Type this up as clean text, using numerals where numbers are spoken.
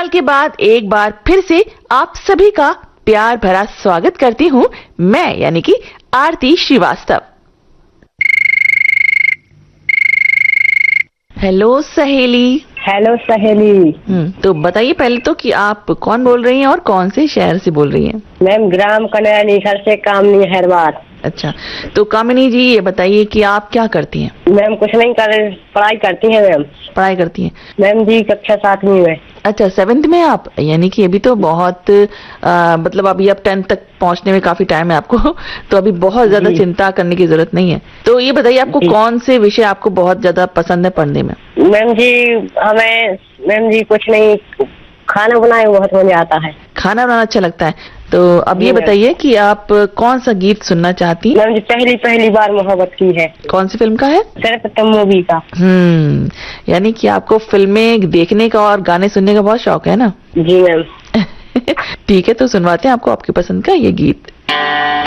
के बाद एक बार फिर से आप सभी का प्यार भरा स्वागत करती हूँ मैं यानी कि आरती श्रीवास्तव। हेलो सहेली। हेलो सहेली। तो बताइए पहले तो कि आप कौन बोल रही हैं और कौन से शहर से बोल रही हैं? मैम ग्राम कनैनी घर से कामनी हैदराबाद। अच्छा, तो कामिनी जी ये बताइए कि आप क्या करती हैं? मैम कुछ नहीं कर रहे, पढ़ाई करती हैं मैम। पढ़ाई करती हैं? मैम जी कक्षा 7वीं में। अच्छा 7th में आप, यानी कि अभी तो बहुत मतलब अभी अब 10th तक पहुंचने में काफी टाइम है आपको तो अभी बहुत ज्यादा चिंता करने की जरूरत नहीं है। तो ये बताइए आपको कौन से विषय आपको बहुत ज्यादा पसंद है पढ़ने में? मैम जी कुछ नहीं, खाना बनाए बहुत मजा आता है। खाना बनाना अच्छा लगता है। तो अब ये बताइए कि आप कौन सा गीत सुनना चाहती हैं? मैम जी पहली बार मोहब्बत की है। कौन सी फिल्म का है? सर्वप्रथम मूवी का। यानी कि आपको फिल्में देखने का और गाने सुनने का बहुत शौक है ना? जी मैम। ठीक है, तो सुनवाते हैं आपको आपकी पसंद का ये गीत।